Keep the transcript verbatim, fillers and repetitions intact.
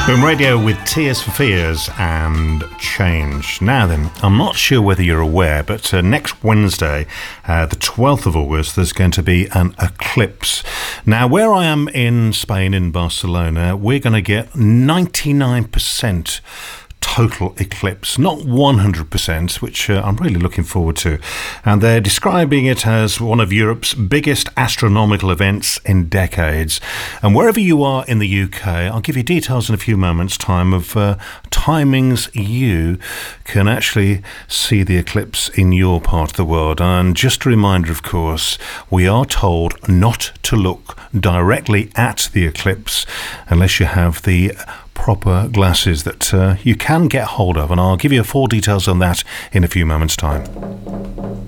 Boom Radio with Tears for Fears and Change. Now then, I'm not sure whether you're aware, but uh, next Wednesday, uh, the twelfth of August, there's going to be an eclipse. Now, where I am in Spain, in Barcelona, we're going to get ninety-nine percent total eclipse, not one hundred percent, which uh, I'm really looking forward to. And they're describing it as one of Europe's biggest astronomical events in decades. And wherever you are in the U K, I'll give you details in a few moments' time of uh, timings you can actually see the eclipse in your part of the world. And just a reminder, of course, we are told not to look directly at the eclipse unless you have the proper glasses that uh, you can get hold of, and I'll give you full details on that in a few moments' time.